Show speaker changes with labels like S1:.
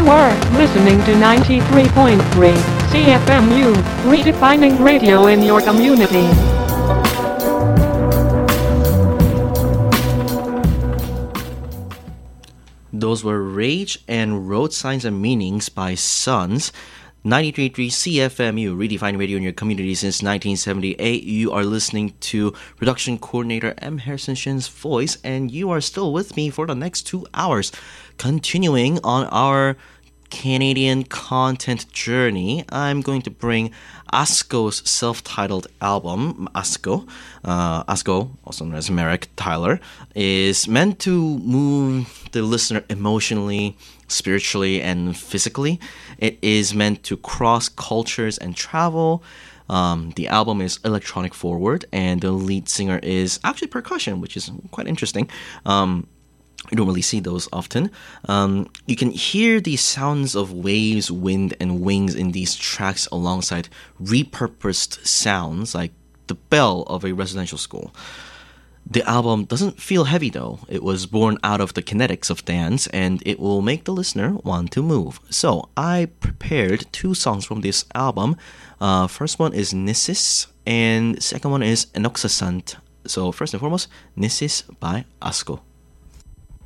S1: You are listening to 93.3 CFMU, redefining radio in your community.
S2: Those were Rage and Road Signs and Meanings by Sons. 93.3 CFMU, redefining radio in your community since 1978. You are listening to production coordinator M. Harrison Shin's voice, and you are still with me for the next 2 hours. Continuing on our Canadian content journey, I'm going to bring Asko's self-titled album. Asko, also known as Merrick Tyler, is meant to move the listener emotionally, spiritually, and physically. It is meant to cross cultures and travel. The album is electronic forward, and the lead singer is actually percussion, which is quite interesting. You don't really see those often. You can hear the sounds of waves, wind, and wings in these tracks alongside repurposed sounds like the bell of a residential school. The album doesn't feel heavy though. It was born out of the kinetics of dance, and it will make the listener want to move. So I prepared 2 songs from this album. First one is Nissis, and second one is Enoxasant. So first and foremost, Nissis by Asko.